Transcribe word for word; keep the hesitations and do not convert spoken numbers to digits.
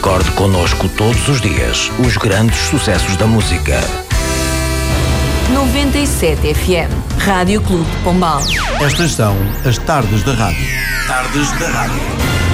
Recorde connosco todos os dias os grandes sucessos da música. noventa e sete F M, Rádio Clube de Pombal. Estas são as tardes da rádio. Tardes da Rádio.